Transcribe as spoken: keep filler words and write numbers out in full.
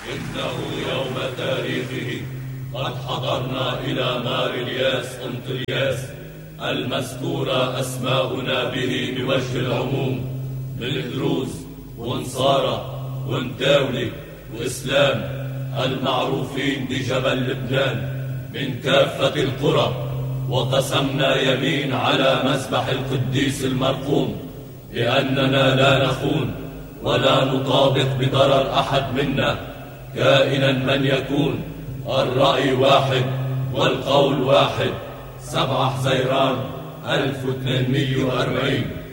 إنه يوم تاريخه قد حضرنا إلى مار الياس أنطلياس المذكورة أسماؤنا به بوجه العموم من دروز ونصارى ونتاولي وإسلام المعروفين بجبل لبنان من كافة القرى. وقسمنا يمين على مذبح القديس المرقوم بأننا لا نخون ولا نطابق بضرر أحد منا كائنا من يكون. الرأي واحد والقول واحد. سبعة حزيران ألف وثمانمئة وأربعين.